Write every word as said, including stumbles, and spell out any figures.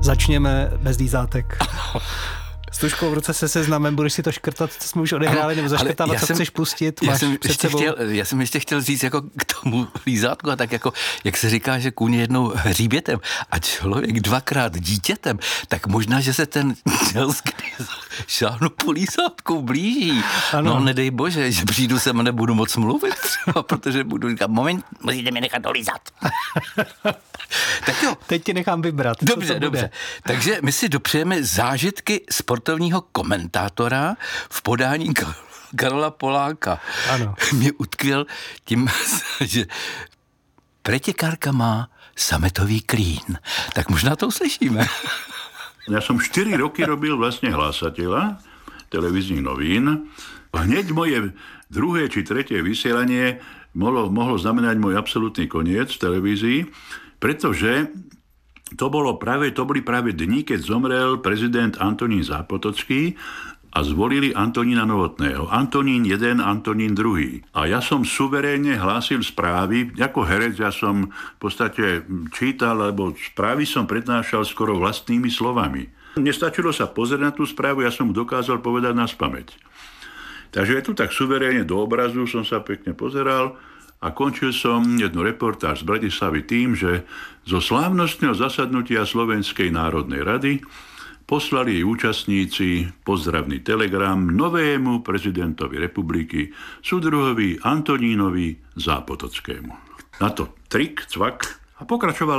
Začněme bez lízátek. S tužkou v ruce se seznamem, budeš si to škrtat, co jsme už odehráli, nebo zaškrtávat, co jsem, chceš pustit, já máš jsem, před sebou. chtěl, já jsem ještě chtěl říct jako k tomu lízátku a tak jako, jak se říká, že kůň jednou hříbětem a člověk dvakrát dítětem, tak možná, že se ten čas, kdy šáhnu po lízátku, blíží. Ano. No nedej bože, že přijdu sem a nebudu moc mluvit, třeba, protože budu říkat, moment, musíte mě nechat dolízat. Tak jo. Teď ti nechám vybrat. Dobře, dobře. Takže my si dopřejeme zážitky sportovního komentátora v podání Karola Polánka. Ano. Mě utkvěl tím, že pretekárka má sametový klín. Tak možná to uslyšíme. Ja som štyri roky robil vlastne hlásateľa televíznych novín. Hneď moje druhé či tretie vysielanie mohlo, mohlo znamenať môj absolútny koniec v televízii, pretože to, bolo práve, to boli práve dni, keď zomrel prezident Antonín Zápotocký a zvolili Antonína Novotného. Antonín jeden, Antonín druhý. A ja som suverénne hlásil správy. Ako herec ja som v podstate čítal, lebo správy som prednášal skoro vlastnými slovami. Nestačilo sa pozrieť na tú správu, ja som mu dokázal povedať naspamäť. Takže je tu tak suverénne do obrazu som sa pekne pozeral a končil som jednu reportáž z Bratislavy tým, že zo slávnostného zasadnutia Slovenskej národnej rady poslali jej účastníci pozdravný telegram novému prezidentovi republiky, súdruhovi Antonínovi Zápotockému. Na to trik, cvak a pokračoval